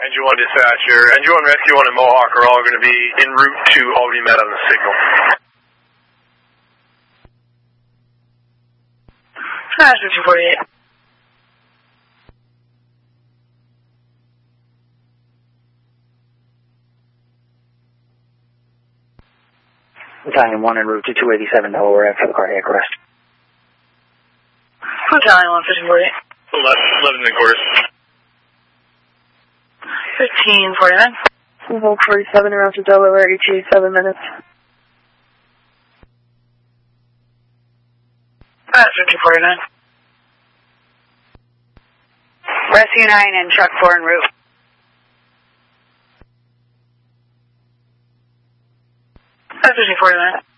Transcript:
Engine 1 dispatcher, Engine 1 Rescue 1 and Mohawk are all going to be en route to Albany Med on the signal. Smash 248. Battalion 1 en route to 287 Delaware for the cardiac arrest. Battalion 1, 1548. 11 and quarters. 1549. Volk 47 around to Delaware, ETA 7 minutes. That's 1549. Rescue 9 and Truck 4 en route. That's 1549.